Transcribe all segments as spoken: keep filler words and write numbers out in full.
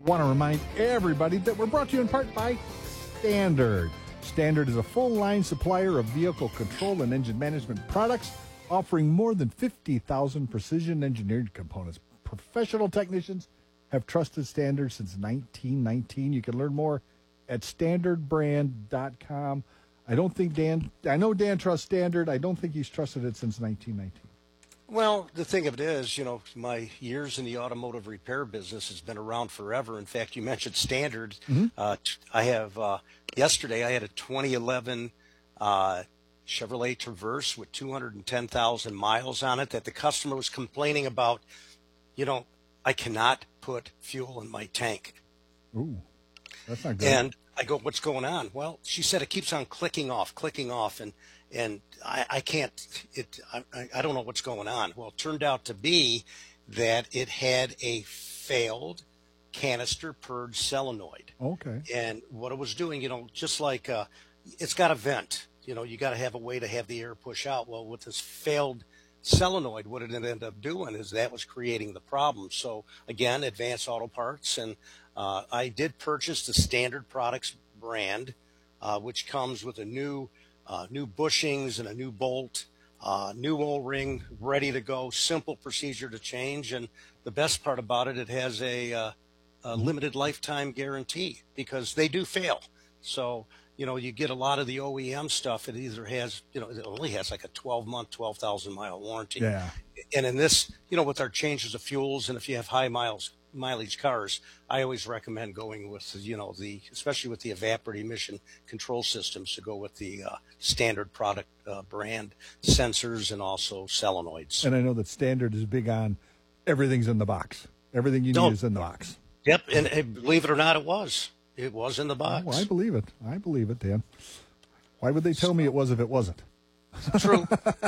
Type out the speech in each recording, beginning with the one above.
Want to remind everybody that we're brought to you in part by Standard. Standard is a full-line supplier of vehicle control and engine management products, offering more than fifty thousand precision-engineered components. Professional technicians have trusted Standard since nineteen nineteen. You can learn more at standard brand dot com. I don't think Dan, I know Dan trusts Standard. I don't think he's trusted it since nineteen nineteen. Well, the thing of it is, you know, my years in the automotive repair business has been around forever. In fact, you mentioned Standard. Mm-hmm. Uh, I have, uh, yesterday I had a twenty eleven uh, Chevrolet Traverse with two hundred ten thousand miles on it that the customer was complaining about. You know, I cannot put fuel in my tank. Ooh, that's not good. And I go, what's going on? Well, she said it keeps on clicking off, clicking off, and and I, I can't. It I, I don't know what's going on. Well, it turned out to be that it had a failed canister purge solenoid. Okay. And what it was doing, you know, just like uh, it's got a vent. You know, you got to have a way to have the air push out. Well, with this failed solenoid, what it ended up doing is that was creating the problem. So again, Advanced Auto Parts, and uh, I did purchase the Standard Products brand, uh, which comes with a new uh, new bushings and a new bolt, uh, new O-ring, ready to go, simple procedure to change. And the best part about it, it has a, uh, a limited lifetime guarantee because they do fail. So you know, you get a lot of the O E M stuff. It either has, you know, it only has like a twelve month, twelve thousand mile warranty. Yeah. And in this, you know, with our changes of fuels, and if you have high miles mileage cars, I always recommend going with, you know, the, especially with the evaporative emission control systems, to go with the uh, Standard product uh, brand sensors and also solenoids. And I know that Standard is big on everything's in the box. Everything you need Don't, is in the box. Yep. And, and believe it or not, it was. It was in the box. Oh, I believe it. I believe it, Dan. Why would they tell so, me it was if it wasn't? True.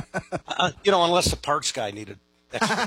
uh, you know, unless the parts guy needed extra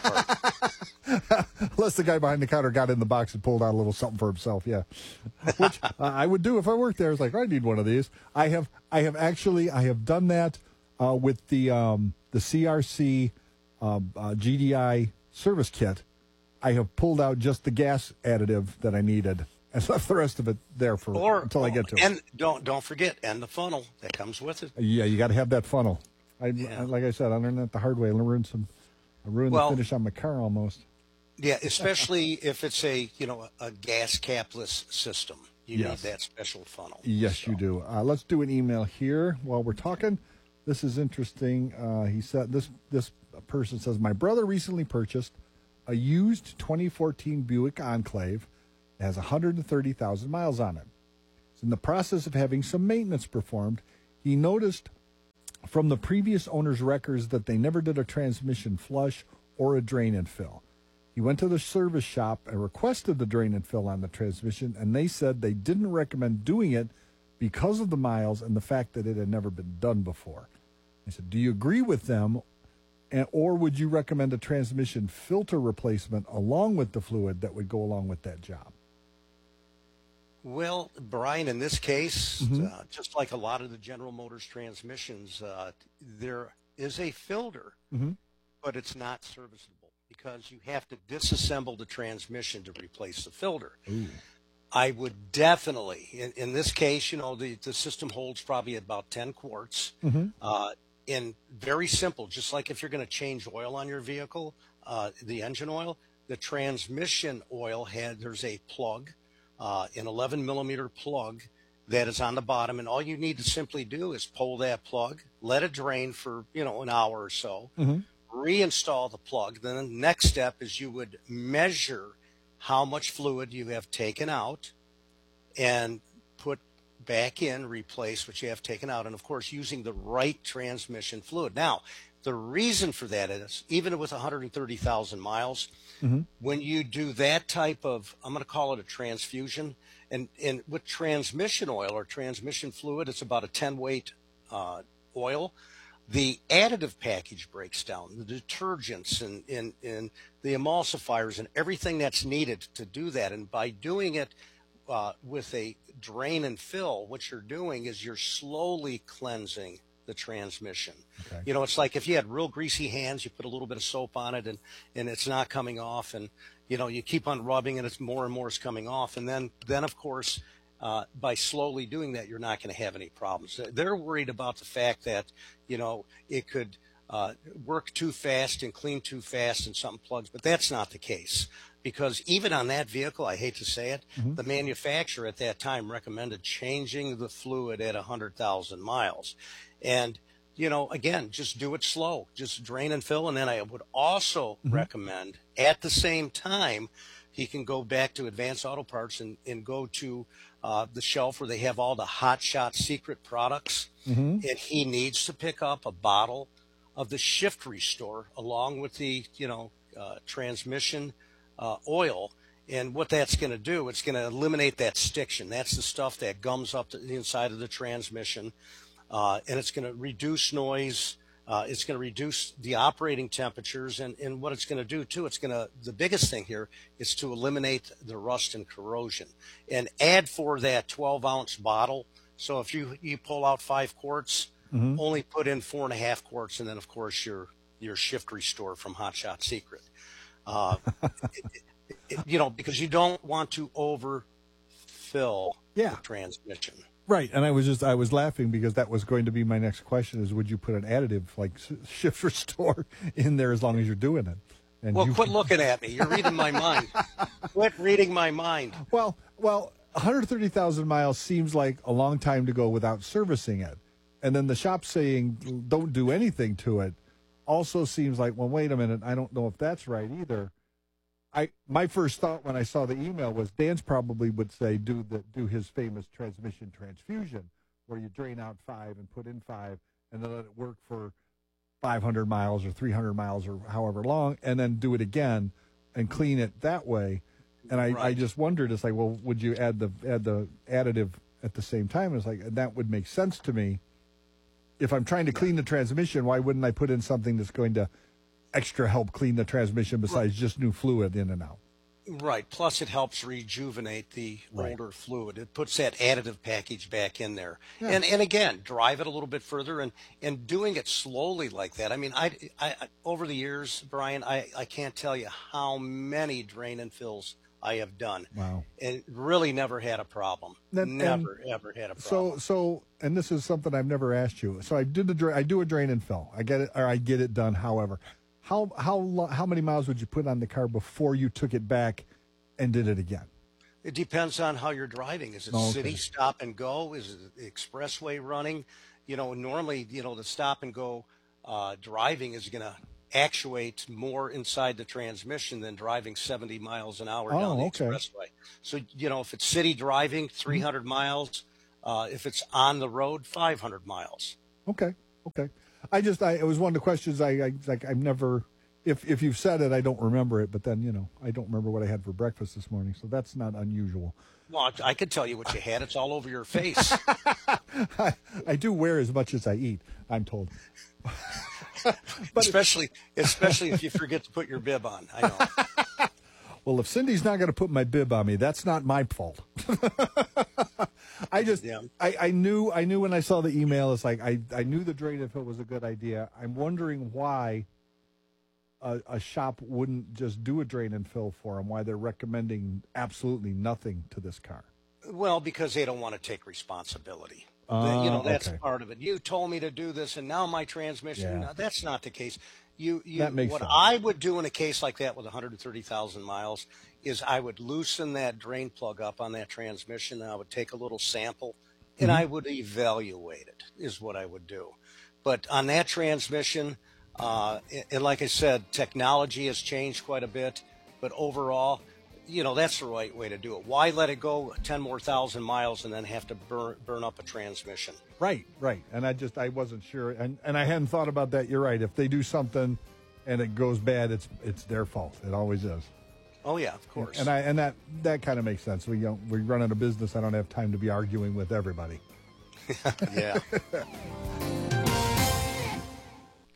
parts. Unless the guy behind the counter got in the box and pulled out a little something for himself, yeah. Which uh, I would do if I worked there. I was like, I need one of these. I have, I have actually, I have done that uh, with the um, the C R C um, uh, G D I service kit. I have pulled out just the gas additive that I needed and left the rest of it there for or, until I get to and it. And don't don't forget, and the funnel that comes with it. Yeah, you got to have that funnel. I, yeah. I like I said, I learned that the hard way. I ruined some, I ruined well, the finish on my car almost. Yeah, especially if it's a you know a gas capless system. You yes. need that special funnel. Yes, so. you do. Uh, let's do an email here while we're talking. This is interesting. Uh, he said this this person says, my brother recently purchased a used twenty fourteen Buick Enclave. It has one hundred thirty thousand miles on it. It's in the process of having some maintenance performed. He noticed from the previous owner's records that they never did a transmission flush or a drain and fill. He went to the service shop and requested the drain and fill on the transmission, and they said they didn't recommend doing it because of the miles and the fact that it had never been done before. I said, do you agree with them, and, or would you recommend a transmission filter replacement along with the fluid that would go along with that job? Well, Brian, in this case, mm-hmm. uh, just like a lot of the General Motors transmissions, uh, there is a filter, mm-hmm. but it's not serviceable because you have to disassemble the transmission to replace the filter. Ooh. I would definitely, in, in this case, you know, the, the system holds probably about ten quarts. Mm-hmm. Uh, and very simple, just like if you're going to change oil on your vehicle, uh, the engine oil, the transmission oil had, there's a plug, uh, an eleven millimeter plug that is on the bottom. And all you need to simply do is pull that plug, let it drain for, you know, an hour or so, mm-hmm. reinstall the plug. Then the next step is you would measure how much fluid you have taken out and put back in, replace what you have taken out. And of course, using the right transmission fluid. Now, the reason for that is, even with one hundred thirty thousand miles, mm-hmm. when you do that type of, I'm going to call it a transfusion, and, and with transmission oil or transmission fluid, it's about a ten weight uh, oil. The additive package breaks down, the detergents and, and, and the emulsifiers and everything that's needed to do that. And by doing it uh, with a drain and fill, what you're doing is you're slowly cleansing the transmission. Okay. You know, it's like if you had real greasy hands, you put a little bit of soap on it and, and it's not coming off, and, you know, you keep on rubbing and it's more and more is coming off. And then, then of course, uh, by slowly doing that, you're not going to have any problems. They're worried about the fact that, you know, it could uh, work too fast and clean too fast and something plugs, but that's not the case. Because even on that vehicle, I hate to say it, mm-hmm. the manufacturer at that time recommended changing the fluid at one hundred thousand miles. And, you know, again, just do it slow. Just drain and fill. And then I would also mm-hmm. recommend at the same time, he can go back to Advanced Auto Parts and, and go to uh, the shelf where they have all the Hot Shot secret products. Mm-hmm. And he needs to pick up a bottle of the Shift Restore along with the, you know, uh, transmission Uh, oil. And what that's going to do, it's going to eliminate that stiction. That's the stuff that gums up the inside of the transmission. Uh, and it's going to reduce noise. Uh, it's going to reduce the operating temperatures. And, and what it's going to do, too, it's going to, the biggest thing here is to eliminate the rust and corrosion. And add for that twelve ounce bottle. So if you, you pull out five quarts, mm-hmm. only put in four and a half quarts. And then, of course, your, your Shift Restore from Hot Shot Secret. Uh, it, it, it, you know, because you don't want to overfill yeah. the transmission. Right. And I was just, I was laughing because that was going to be my next question is, would you put an additive like Shift Restore in there as long as you're doing it? And well, you... quit looking at me. You're reading my mind. Quit reading my mind. Well, well, one hundred thirty thousand miles seems like a long time to go without servicing it. And then the shop saying, don't do anything to it. Also seems like, well, wait a minute, I don't know if that's right either. I my first thought when I saw the email was Dan's probably would say do the do his famous transmission transfusion, where you drain out five and put in five, and then let it work for five hundred miles or three hundred miles or however long, and then do it again and clean it that way. And I, right. I just wondered, it's like, well, would you add the add the additive at the same time? It's like, that would make sense to me. If I'm trying to clean the transmission, why wouldn't I put in something that's going to extra help clean the transmission besides right. just new fluid in and out? Right. Plus, it helps rejuvenate the right. older fluid. It puts that additive package back in there. Yeah. And and again, drive it a little bit further and, and doing it slowly like that. I mean, I, I, I over the years, Brian, I, I can't tell you how many drain and fills I have done. Wow. And really never had a problem. And, never, and ever had a problem. So, so, and this is something I've never asked you. So I did the dra- I do a drain and fill. I get it, or I get it done. However, how how lo- how many miles would you put on the car before you took it back and did it again? It depends on how you're driving. Is it oh, okay. city stop and go? Is it expressway running? You know, normally, you know, the stop and go uh, driving is going to actuate more inside the transmission than driving seventy miles an hour oh, down the okay. expressway. So, you know, if it's city driving, three hundred mm-hmm. miles. Uh, if it's on the road, five hundred miles. Okay. Okay. I just, I, it was one of the questions I, I like, I've never, if, if you've said it, I don't remember it, but then, you know, I don't remember what I had for breakfast this morning. So that's not unusual. Well, I could tell you what you had. It's all over your face. I, I do wear as much as I eat, I'm told. But especially, especially if you forget to put your bib on. I know. Well, if Cindy's not going to put my bib on me, that's not my fault. I just, yeah. I, I knew, I knew when I saw the email, it's like, I, I knew the drain and fill was a good idea. I'm wondering why a, a shop wouldn't just do a drain and fill for them, why they're recommending absolutely nothing to this car. Well, because they don't want to take responsibility. Uh, you know, that's okay. part of it. You told me to do this, and now my transmission, yeah. no, that's not the case. You, you, that makes what sense. I would do in a case like that with one hundred thirty thousand miles is I would loosen that drain plug up on that transmission, and I would take a little sample, and mm-hmm. I would evaluate it, is what I would do. But on that transmission, uh, and like I said, technology has changed quite a bit, but overall, you know, that's the right way to do it. Why let it go ten more thousand miles and then have to burn, burn up a transmission? Right, right. And I just, I wasn't sure. And, and I hadn't thought about that. You're right. If they do something and it goes bad, it's it's their fault. It always is. Oh, yeah, of course. And I and that, that kind of makes sense. We, don't, we run a business. I don't have time to be arguing with everybody. Yeah.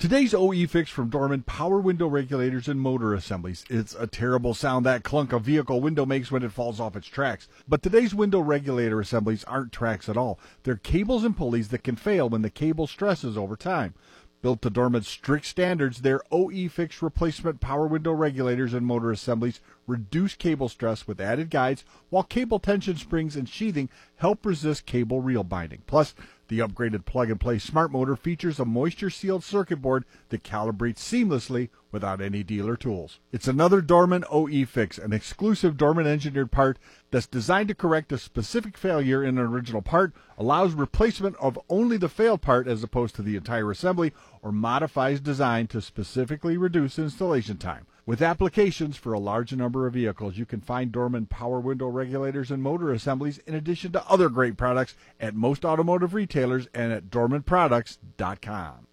Today's O E Fix from Dorman: power window regulators and motor assemblies. It's a terrible sound that clunk a vehicle window makes when it falls off its tracks. But today's window regulator assemblies aren't tracks at all. They're cables and pulleys that can fail when the cable stresses over time. Built to Dorman's strict standards, their O E Fix replacement power window regulators and motor assemblies reduce cable stress with added guides, while cable tension springs and sheathing help resist cable reel binding. Plus, the upgraded plug-and-play smart motor features a moisture-sealed circuit board that calibrates seamlessly without any dealer tools. It's another Dorman O E Fix, an exclusive Dorman-engineered part that's designed to correct a specific failure in an original part, allows replacement of only the failed part as opposed to the entire assembly, or modifies design to specifically reduce installation time. With applications for a large number of vehicles, you can find Dorman power window regulators and motor assemblies in addition to other great products at most automotive retailers and at dorman products dot com.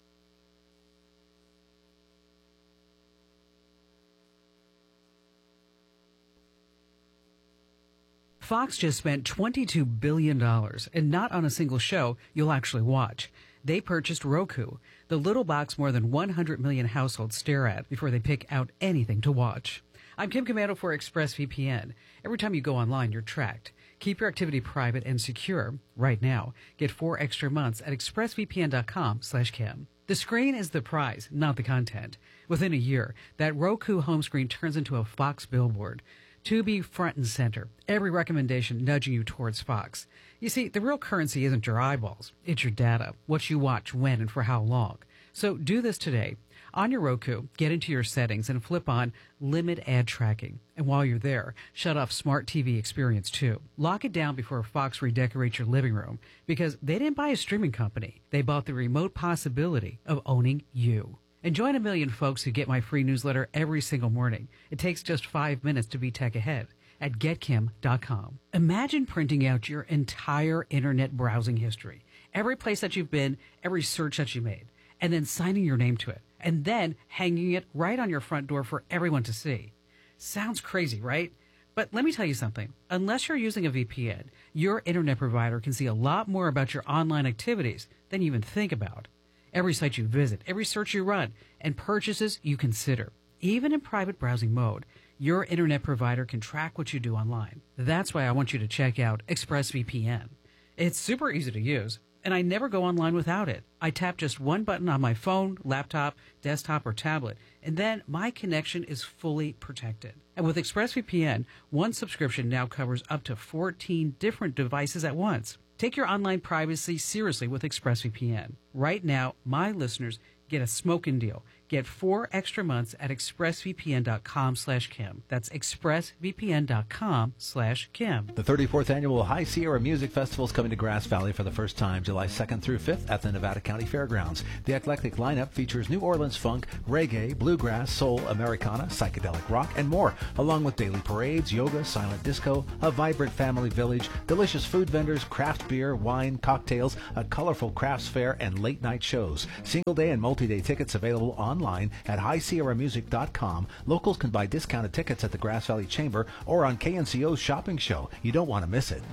Fox just spent twenty-two billion dollars, and not on a single show you'll actually watch. They purchased Roku, the little box more than one hundred million households stare at before they pick out anything to watch. I'm Kim Commando for ExpressVPN. Every time you go online, you're tracked. Keep your activity private and secure right now. Get four extra months at expressvpn.com slash Kim. The screen is the prize, not the content. Within a year, that Roku home screen turns into a Fox billboard. Tubi front and center, every recommendation nudging you towards Fox. You see, the real currency isn't your eyeballs, it's your data, what you watch, when, and for how long. So do this today. On your Roku, get into your settings and flip on Limit Ad Tracking. And while you're there, shut off Smart T V Experience too. Lock it down before Fox redecorates your living room, because they didn't buy a streaming company. They bought the remote possibility of owning you. And join a million folks who get my free newsletter every single morning. It takes just five minutes to be tech ahead at get kim dot com. Imagine printing out your entire internet browsing history, every place that you've been, every search that you made, and then signing your name to it, and then hanging it right on your front door for everyone to see. Sounds crazy, right? But let me tell you something. Unless you're using a V P N, your internet provider can see a lot more about your online activities than you even think about. Every site you visit, every search you run, and purchases you consider. Even in private browsing mode, your internet provider can track what you do online. That's why I want you to check out ExpressVPN. It's super easy to use, and I never go online without it. I tap just one button on my phone, laptop, desktop, or tablet, and then my connection is fully protected. And with ExpressVPN, one subscription now covers up to fourteen different devices at once. Take your online privacy seriously with ExpressVPN. Right now, my listeners get a smoking deal. Get four extra months at expressvpn.com slash Kim. That's expressvpn.com slash Kim. The thirty-fourth Annual High Sierra Music Festival is coming to Grass Valley for the first time, July second through fifth at the Nevada County Fairgrounds. The eclectic lineup features New Orleans funk, reggae, bluegrass, soul, Americana, psychedelic rock, and more, along with daily parades, yoga, silent disco, a vibrant family village, delicious food vendors, craft beer, wine, cocktails, a colorful crafts fair, and late-night shows. Single-day and multi-day tickets available online at high sierra music dot com. Locals can buy discounted tickets at the Grass Valley Chamber or on K N C O's shopping show. You don't want to miss it.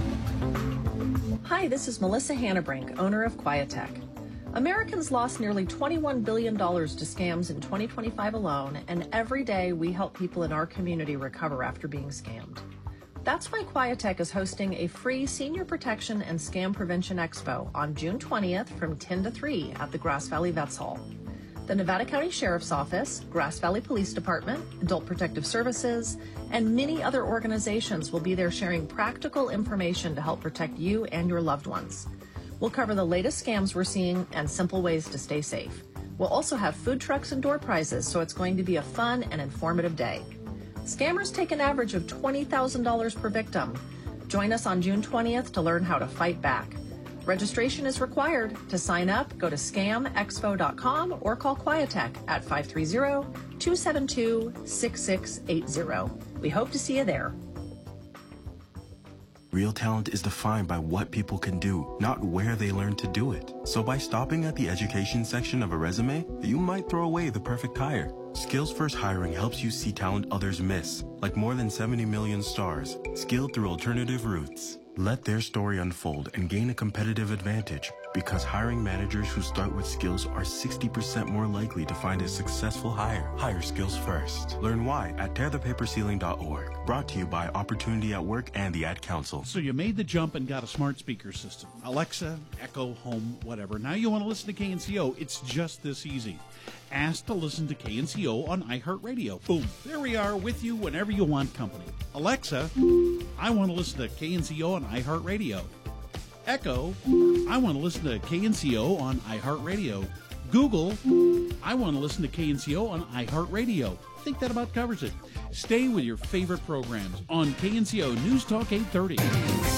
Hi, this is Melissa Hannabrink, owner of Quietech. Americans lost nearly twenty-one billion dollars to scams in twenty twenty-five alone, and every day we help people in our community recover after being scammed. That's why Quietech is hosting a free Senior Protection and Scam Prevention Expo on June twentieth from ten to three at the Grass Valley Vets Hall. The Nevada County Sheriff's Office, Grass Valley Police Department, Adult Protective Services, and many other organizations will be there sharing practical information to help protect you and your loved ones. We'll cover the latest scams we're seeing and simple ways to stay safe. We'll also have food trucks and door prizes, so it's going to be a fun and informative day. Scammers take an average of twenty thousand dollars per victim. Join us on June twentieth to learn how to fight back. Registration is required. To sign up, go to scam expo dot com or call Quietech at five three zero, two seven two, six six eight zero. We hope to see you there. Real talent is defined by what people can do, not where they learn to do it. So by stopping at the education section of a resume, you might throw away the perfect hire. Skills First Hiring helps you see talent others miss, like more than seventy million stars, skilled through alternative routes. Let their story unfold and gain a competitive advantage. Because hiring managers who start with skills are sixty percent more likely to find a successful hire. Hire skills first. Learn why at tear the paper ceiling dot org. Brought to you by Opportunity at Work and the Ad Council. So you made the jump and got a smart speaker system. Alexa, Echo, Home, whatever. Now you want to listen to K N C O. It's just this easy. Ask to listen to K N C O on iHeartRadio. Boom. There we are with you whenever you want company. Alexa, I want to listen to K N C O on iHeartRadio. Echo, I want to listen to K N C O on iHeartRadio. Google, I want to listen to K N C O on iHeartRadio. I think that about covers it. Stay with your favorite programs on K N C O News Talk eight thirty.